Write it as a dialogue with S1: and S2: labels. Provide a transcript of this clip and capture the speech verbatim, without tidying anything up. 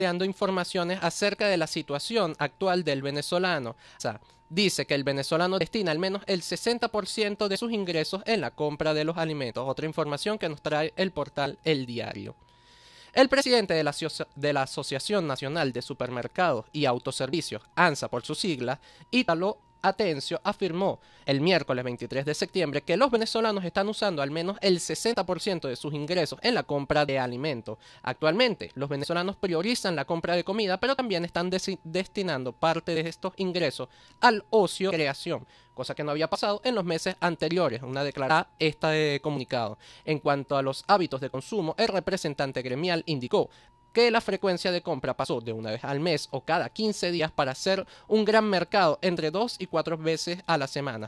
S1: dando informaciones acerca de la situación actual del venezolano. O sea, dice que el venezolano destina al menos el sesenta por ciento de sus ingresos en la compra de los alimentos. Otra información que nos trae el portal El Diario. El presidente de la, de la Asociación Nacional de Supermercados y Autoservicios, ANSA por sus siglas, Ítalo Atencio, afirmó el miércoles veintitrés de septiembre que los venezolanos están usando al menos el sesenta por ciento de sus ingresos en la compra de alimentos. Actualmente, los venezolanos priorizan la compra de comida, pero también están destinando parte de estos ingresos al ocio y creación, cosa que no había pasado en los meses anteriores, una declarada esta de comunicado. En cuanto a los hábitos de consumo, el representante gremial indicó que la frecuencia de compra pasó de una vez al mes o cada quince días para hacer un gran mercado entre dos y cuatro veces a la semana.